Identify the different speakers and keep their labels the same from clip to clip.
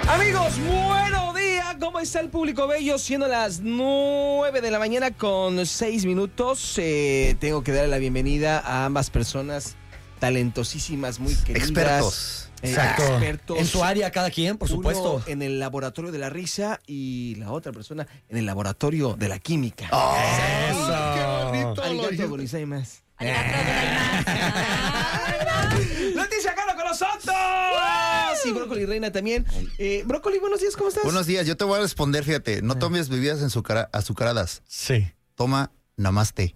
Speaker 1: Amigos, buenos días. ¿Cómo está el público bello? Siendo las 9 de la mañana con 6 minutos. Tengo que darle la bienvenida a ambas personas talentosísimas, muy queridas.
Speaker 2: Expertos.
Speaker 1: Expertos.
Speaker 2: En su área cada quien, por supuesto.
Speaker 1: Uno en el laboratorio de la risa y la otra persona en el laboratorio de la química.
Speaker 2: ¡Oh!
Speaker 1: ¡Eso!
Speaker 2: ¡Qué bonito!
Speaker 1: Arigato gozaimasu.
Speaker 3: Arigato.
Speaker 1: Leticia Cano con nosotros. Y Brócoli Reina también. Brócoli, buenos días, ¿cómo estás?
Speaker 4: Buenos días, yo te voy a responder, fíjate, no tomes bebidas azucaradas.
Speaker 2: Sí.
Speaker 4: Toma namaste.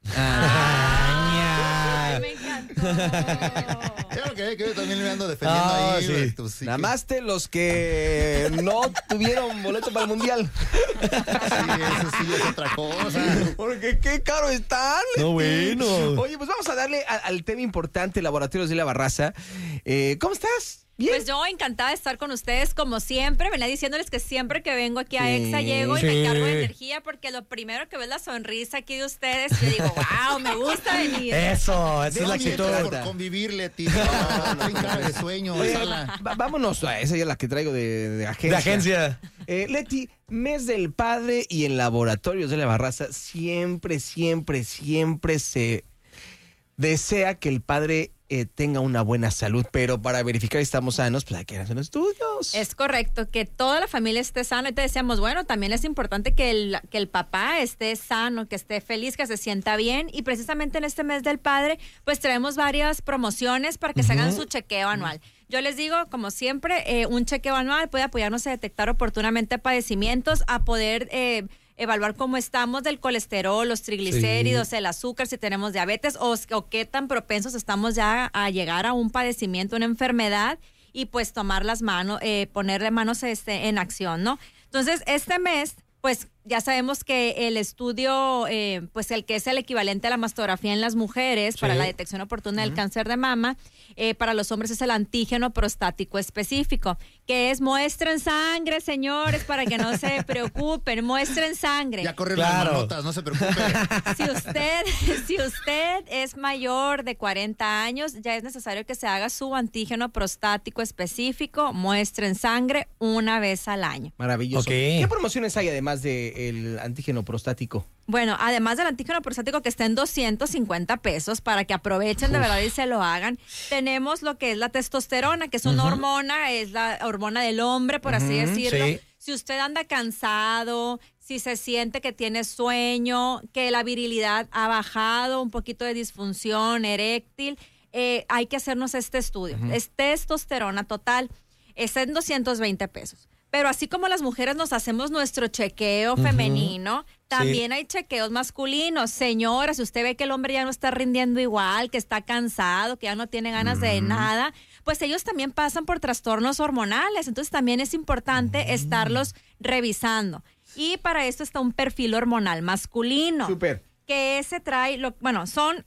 Speaker 3: Ay, me encantó.
Speaker 4: Claro que yo también me ando defendiendo ahí.
Speaker 1: Sí.
Speaker 4: Pues, sí,
Speaker 1: Namaste los que no tuvieron boleto para el mundial.
Speaker 4: Sí, eso sí es otra cosa.
Speaker 1: Porque qué caro están.
Speaker 2: No, bueno.
Speaker 1: Oye, pues vamos a darle al tema importante, Laboratorios de la Barraza. ¿Cómo estás? ¿Bien?
Speaker 3: Pues yo encantada de estar con ustedes como siempre. Venía diciéndoles que siempre que vengo aquí a EXA llego y me cargo de energía porque lo primero que veo es la sonrisa aquí de ustedes. Yo digo, wow, me gusta venir.
Speaker 2: Eso, esa es la actitud.
Speaker 4: Por convivir, Leti. No, cara de sueño.
Speaker 1: Oye,
Speaker 4: sala.
Speaker 1: vámonos a esa ya la que traigo de agencia.
Speaker 2: De agencia.
Speaker 1: Leti, mes del padre y en Laboratorios de la Barraza siempre se desea que el padre tenga una buena salud, pero para verificar si estamos sanos, pues hay que hacer estudios.
Speaker 3: Es correcto, que toda la familia esté sana. Y te decíamos, bueno, también es importante que el papá esté sano, que esté feliz, que se sienta bien. Y precisamente en este mes del padre, pues traemos varias promociones para que se hagan su chequeo anual. Yo les digo, como siempre, un chequeo anual puede apoyarnos a detectar oportunamente padecimientos, a poder evaluar cómo estamos del colesterol, los triglicéridos, el azúcar, si tenemos diabetes o qué tan propensos estamos ya a llegar a un padecimiento, una enfermedad, y pues tomar las manos, ponerle manos en acción, ¿no? Entonces, este mes, pues ya sabemos que el estudio, pues el que es el equivalente a la mastografía en las mujeres para la detección oportuna del cáncer de mama, para los hombres es el antígeno prostático específico, que es muestren sangre, señores, para que no se preocupen, muestren sangre.
Speaker 4: Ya corren las manotas, no se preocupe.
Speaker 3: Si usted es mayor de 40 años, ya es necesario que se haga su antígeno prostático específico, muestren sangre una vez al año.
Speaker 1: Maravilloso.
Speaker 2: Okay.
Speaker 1: ¿Qué promociones hay además del antígeno prostático?
Speaker 3: Bueno, además del antígeno prostático que está en 250 pesos para que aprovechen de verdad y se lo hagan, tenemos lo que es la testosterona, que es una hormona, es la hormona del hombre, por así decirlo.
Speaker 2: Sí.
Speaker 3: Si usted anda cansado, si se siente que tiene sueño, que la virilidad ha bajado, un poquito de disfunción eréctil, hay que hacernos este estudio. Es testosterona total, está en 220 pesos. Pero así como las mujeres nos hacemos nuestro chequeo femenino, también hay chequeos masculinos. Señora, si usted ve que el hombre ya no está rindiendo igual, que está cansado, que ya no tiene ganas de nada, pues ellos también pasan por trastornos hormonales. Entonces también es importante estarlos revisando. Y para esto está un perfil hormonal masculino.
Speaker 1: Súper.
Speaker 3: Que ese trae, son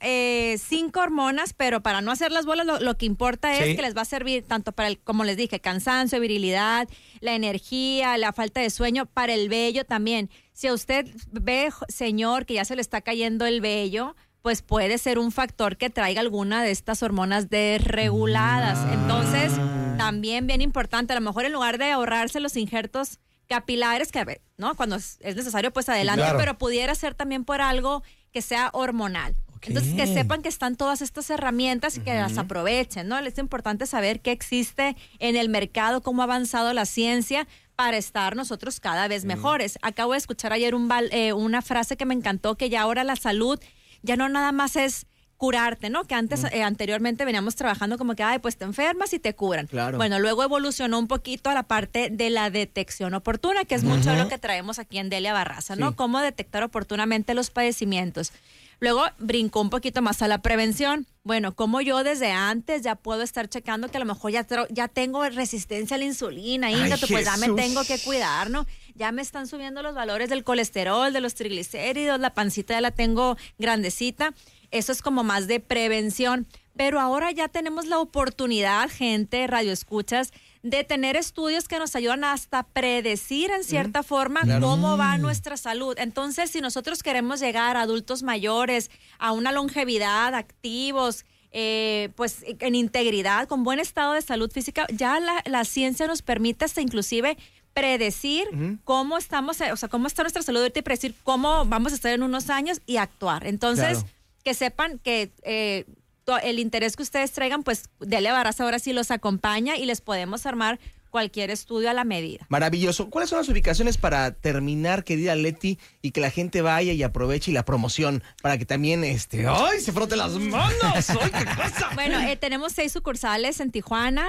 Speaker 3: 5 hormonas, pero para no hacer las bolas, lo que importa es que les va a servir tanto para el, como les dije, cansancio, virilidad, la energía, la falta de sueño, para el vello también. Si a usted ve, señor, que ya se le está cayendo el vello, pues puede ser un factor que traiga alguna de estas hormonas desreguladas. Entonces, también bien importante, a lo mejor en lugar de ahorrarse los injertos capilares, que ¿no? Cuando es necesario, pues adelante,
Speaker 2: claro.
Speaker 3: Pero pudiera ser también por algo que sea hormonal. Okay. Entonces, que sepan que están todas estas herramientas y que las aprovechen, ¿no? Es importante saber qué existe en el mercado, cómo ha avanzado la ciencia para estar nosotros cada vez mejores. Acabo de escuchar ayer una frase que me encantó, que ya ahora la salud ya no nada más es curarte, ¿no? Que antes, anteriormente veníamos trabajando como que, pues te enfermas y te curan.
Speaker 1: Claro.
Speaker 3: Bueno, luego evolucionó un poquito a la parte de la detección oportuna, que es mucho de lo que traemos aquí en Delia Barraza, ¿no?
Speaker 1: Sí.
Speaker 3: Cómo detectar oportunamente los padecimientos. Luego brincó un poquito más a la prevención. Bueno, como yo desde antes ya puedo estar checando que a lo mejor ya tengo resistencia a la insulina, pues ya me tengo que cuidar, ¿no? Ya me están subiendo los valores del colesterol, de los triglicéridos, la pancita ya la tengo grandecita. Eso es como más de prevención. Pero ahora ya tenemos la oportunidad, gente, radioescuchas, de tener estudios que nos ayudan hasta predecir en cierta forma cómo va nuestra salud. Entonces, si nosotros queremos llegar a adultos mayores, a una longevidad, activos, pues en integridad, con buen estado de salud física. Ya la ciencia nos permite hasta inclusive predecir cómo estamos, o sea, cómo está nuestra salud ahorita y predecir cómo vamos a estar en unos años y actuar. Entonces,
Speaker 1: Claro.
Speaker 3: que sepan que el interés que ustedes traigan, pues Delia Barraza ahora sí los acompaña y les podemos armar cualquier estudio a la medida.
Speaker 1: Maravilloso. ¿Cuáles son las ubicaciones para terminar, querida Leti, y que la gente vaya y aproveche y la promoción para que también ¡ay! Se frote las manos. ¡Ay, qué cosa!
Speaker 3: Bueno, tenemos 6 sucursales en Tijuana.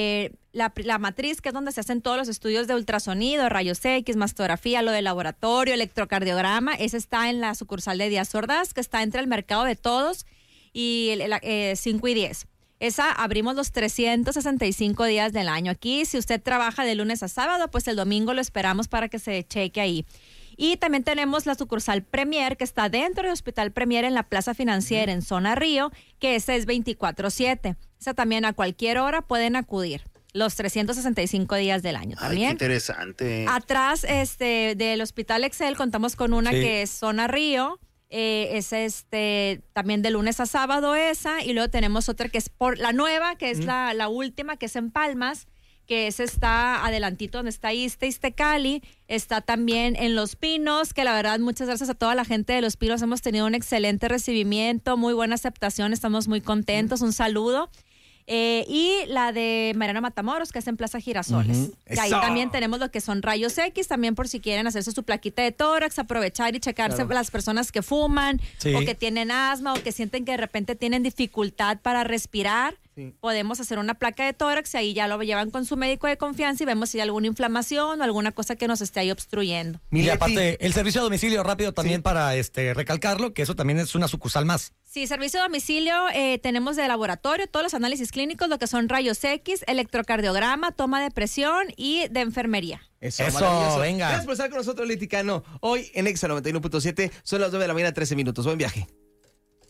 Speaker 3: La matriz, que es donde se hacen todos los estudios de ultrasonido, rayos X, mastografía, lo de laboratorio, electrocardiograma. Esa está en la sucursal de Díaz Ordaz, que está entre el Mercado de Todos y 5 y 10. Esa abrimos los 365 días del año. Aquí, si usted trabaja de lunes a sábado, pues el domingo lo esperamos para que se cheque ahí. Y también tenemos la sucursal Premier, que está dentro del Hospital Premier en la Plaza Financiera en Zona Río, que esa es 24/7. Esa también a cualquier hora pueden acudir. Los 365 días del año
Speaker 5: Ay,
Speaker 3: también.
Speaker 5: qué interesante.
Speaker 3: Atrás del Hospital Excel contamos con una
Speaker 2: Sí.
Speaker 3: que es Zona Río. Es también de lunes a sábado esa, y luego tenemos otra que es por la nueva, que es la última, que es en Palmas, que esa está adelantito donde está Iztecali, está también en Los Pinos, que la verdad muchas gracias a toda la gente de Los Pinos, hemos tenido un excelente recibimiento, muy buena aceptación, estamos muy contentos, un saludo. Y la de Mariana Matamoros, que es en Plaza Girasoles. Y ahí
Speaker 1: ¡Eso!
Speaker 3: también tenemos lo que son rayos X, también por si quieren hacerse su plaquita de tórax, aprovechar y checarse las personas que fuman,
Speaker 2: Sí.
Speaker 3: o que tienen asma, o que sienten que de repente tienen dificultad para respirar.
Speaker 1: Sí.
Speaker 3: Podemos hacer una placa de tórax y ahí ya lo llevan con su médico de confianza y vemos si hay alguna inflamación o alguna cosa que nos esté ahí obstruyendo.
Speaker 1: Mi
Speaker 2: Y
Speaker 1: Leti,
Speaker 2: aparte, el servicio a domicilio rápido también
Speaker 1: Sí.
Speaker 2: para recalcarlo, que eso también es una sucursal más.
Speaker 3: Sí, servicio a domicilio, tenemos de laboratorio, todos los análisis clínicos, lo que son rayos X, electrocardiograma, toma de presión y de enfermería.
Speaker 1: Eso,
Speaker 2: Eso, venga.
Speaker 1: Gracias por estar con nosotros, Leti Cano. Hoy en Exa 91.7 son las 9 de la mañana, 13 minutos. Buen viaje.